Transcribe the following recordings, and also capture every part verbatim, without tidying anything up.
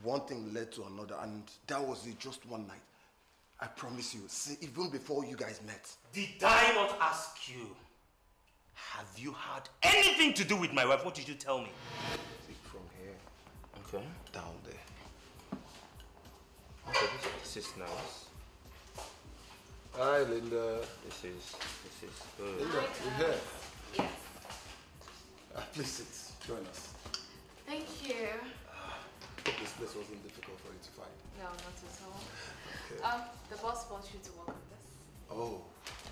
one thing led to another, and that was it, just one night. I promise you, see, even before you guys met. Did I not ask you? Have you had anything to do with my wife? What did you tell me? See, from here. Okay. Down there. Okay, this, this is nice. Hi, Linda. This is, this is good. Linda, you here? Yes. Uh, please sit. Join us. Thank you. Hope this place wasn't difficult for you to find. No, not at all. Okay. Um, the boss wants you to work on this. Oh.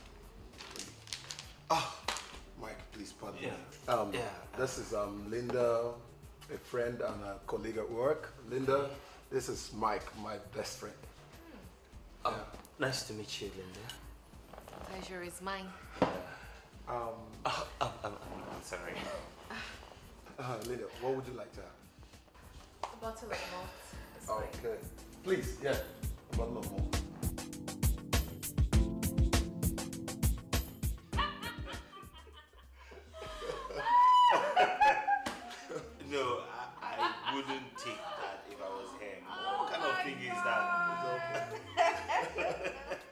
Ah, Mike, please pardon Yeah. me. Um, Yeah. This is um Linda, a friend and a colleague at work. Linda, this is Mike, my best friend. Oh, nice to meet you, Linda. Pleasure is mine. Um, Oh, oh, I'm, I'm sorry. uh, Linda, what would you like to have? A bottle of malt is fine. Okay. Please, yeah, a bottle of more. No, I, I wouldn't take that if I was him. What kind of thing is that?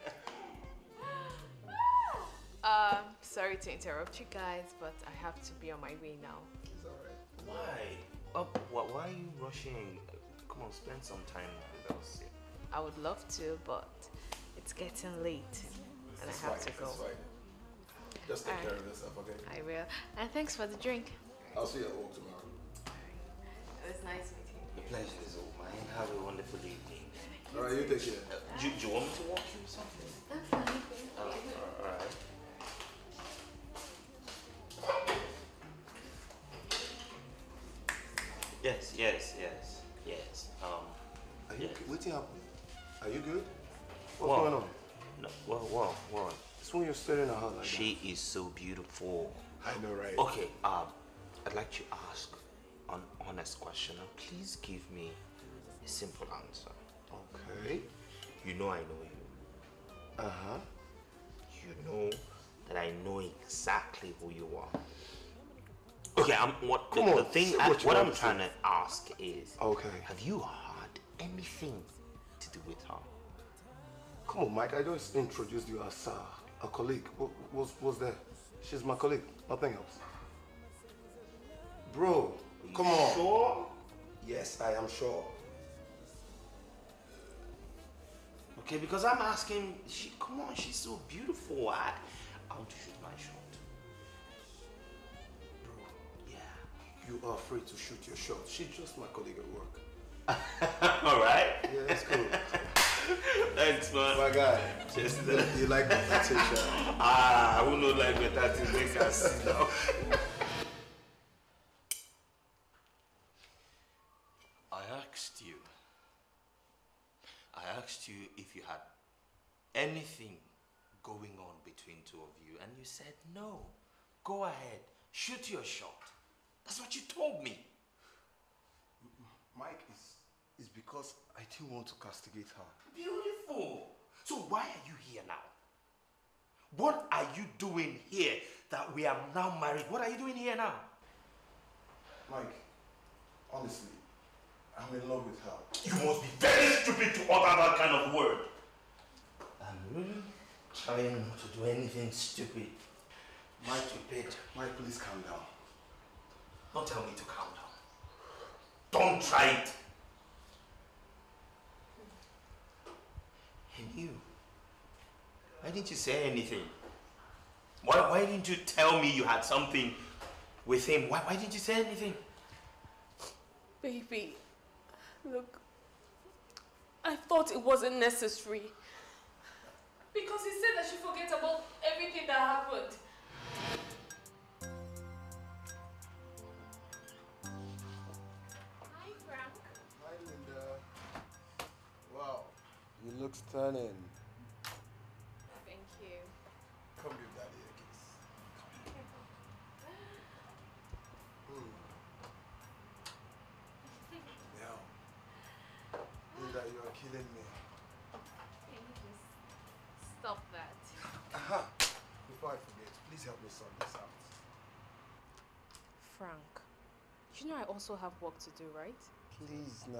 Um, sorry to interrupt you guys, but I have to be on my way now. It's alright. Why? Oh, why, why are you rushing? Come on, spend some time with us. I would love to, but it's getting late and It's I have fine, to go. it's fine. Just take Alright. care of yourself, okay? I will. And thanks for the drink. I'll see you at work tomorrow. It was nice meeting The you. pleasure is all mine. Have a wonderful evening. Alright, you take care. Uh, do, do you want me to walk you or something? I'm fine, thank Oh, you. all right. Yes, yes, yes, yes. Um, Are you yes. waiting up? Are you good? What's Wow. going on? No, well, well, well. It's when you're staring at her like She is so beautiful. that. I know, right? Okay, um, I'd like to ask an honest question, and please give me a simple answer. Okay. You know I know you. Uh-huh. You know that I know exactly who you are. Okay, I'm what the, Come on, the thing say I, what you what want I'm to trying say. to ask is, Okay. have you had anything to do with her? Come on, Mike. I just introduced you as uh, a colleague. What was was there? She's my colleague. Nothing else. Bro, come on. Sure? Yes, I am sure. Okay, because I'm asking, she, come on, she's so beautiful. I, I want to shoot my shot. Bro, Yeah. you are free to shoot your shot. She's just my colleague at work. All right. Yeah, that's cool. Thanks, man. My guy. Just You, you like that t-shirt? ah, who know like better to make us sit down. I asked you. I asked you if you had anything going on between two of you, and you said no. Go ahead, shoot your shot. That's what you told me. Mike, is is because I didn't want to castigate her. Beautiful. So why are you here now? What are you doing here that we are now married? What are you doing here now? Mike, honestly, I'm in love with her. You must be very stupid to utter that kind of word. I'm really trying not to do anything stupid. Mike, Mike, please calm down. Don't tell me to calm down. Don't try it. And you, why didn't you say anything? Why, why didn't you tell me you had something with him? Why, why didn't you say anything? Baby, look, I thought it wasn't necessary. Because he said I should forget about everything that happened. Hi, Frank. Hi, Linda. Wow, you look stunning. Thank you. Come give daddy a kiss. Mm. Now, Linda, you are killing me. Can you just stop that? Aha! Before I forget, please help me sort this out. Frank, you know I also have work to do, right? Please,